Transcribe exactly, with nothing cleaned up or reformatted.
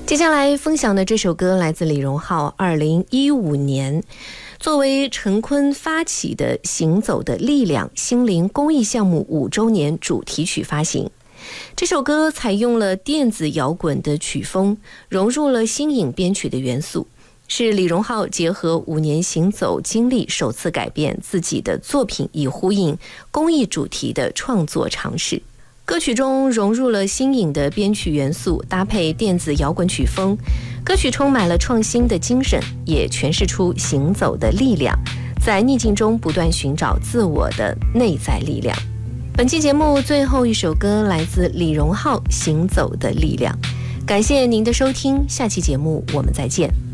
接下来分享的这首歌来自李荣浩，二零一五年作为陈坤发起的《行走的力量》心灵公益项目五周年主题曲发行。这首歌采用了电子摇滚的曲风，融入了新颖编曲的元素，是李荣浩结合五年行走经历首次改变自己的作品，以呼应公益主题的创作尝试。歌曲中融入了新颖的编曲元素，搭配电子摇滚曲风，歌曲充满了创新的精神，也诠释出行走的力量，在逆境中不断寻找自我的内在力量。本期节目最后一首歌来自李荣浩，《行走的力量》。感谢您的收听，下期节目我们再见。